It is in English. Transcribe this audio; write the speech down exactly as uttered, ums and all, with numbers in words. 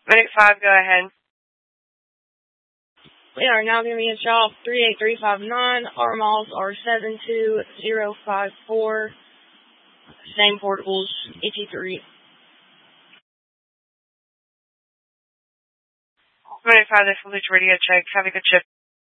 Medic five, go ahead. We are now going to be in shop three eight three five nine. Our miles are seven two zero five four. Same portables, E T three. Medic five, this will be radio check. Have a good shift.